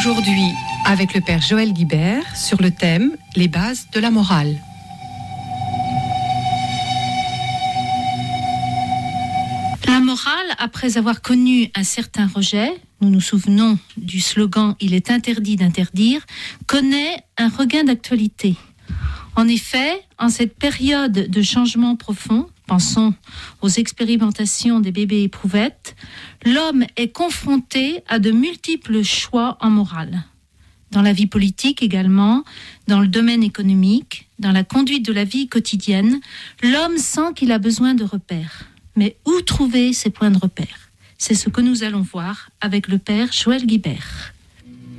Aujourd'hui, avec le père Joël Guibert, sur le thème « Les bases de la morale ». La morale, après avoir connu un certain rejet, nous nous souvenons du slogan « Il est interdit d'interdire », connaît un regain d'actualité. En effet, en cette période de changement profond, pensons aux expérimentations des bébés éprouvettes, l'homme est confronté à de multiples choix en morale. Dans la vie politique également, dans le domaine économique, dans la conduite de la vie quotidienne, l'homme sent qu'il a besoin de repères. Mais où trouver ces points de repère ? C'est ce que nous allons voir avec le père Joël Guibert.